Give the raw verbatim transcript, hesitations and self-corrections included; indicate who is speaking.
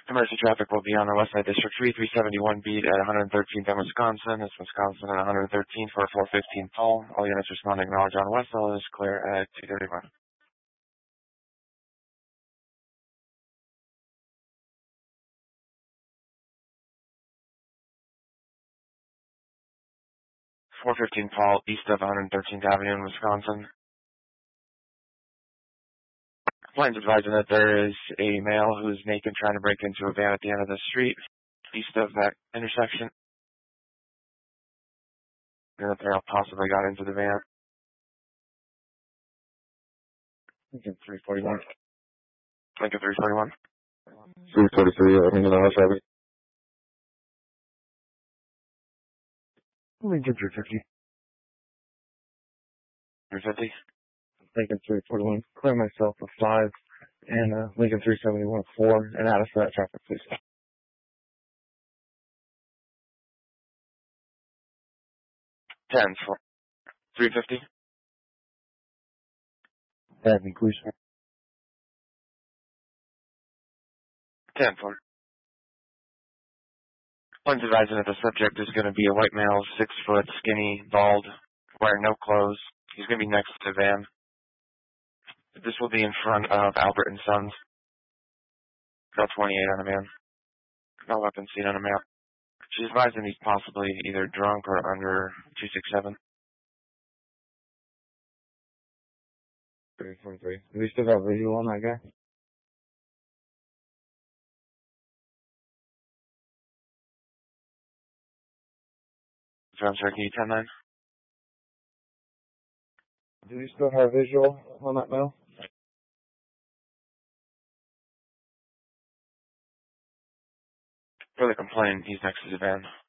Speaker 1: Emergency traffic will be on the West Side District three three seventy-one beat at one thirteenth and Wisconsin. It's Wisconsin at one thirteen for a four fifteen call. All units responding acknowledge on West Side is clear at two thirty-one. four fifteen call east of one thirteenth Avenue in Wisconsin. Plane's advising that there is a male who's naked trying to break into a van at the end of the street, east of that intersection. And that male possibly got into the van. Lincoln three forty-one. Lincoln three forty-one. three forty-three, I mean, the house heavy. Lincoln three fifty. three fifty. Lincoln three forty-one. Clear myself a five. And uh, Lincoln three seventy-one four. And add us to that traffic, please. ten for three fifty. That includes ten for. Plane's advising that the subject is going to be a white male, six foot, skinny, bald, wearing no clothes. He's going to be next to the van. This will be in front of Albert and Sons. Got twenty-eight on the man. No weapons seen on the map. She's advising he's possibly either drunk or under two sixty-seven. three forty-three. Do we still have visual on that guy? John Cherokee ten nine. Do we still have visual on that male? For the complaint, he's next to the van.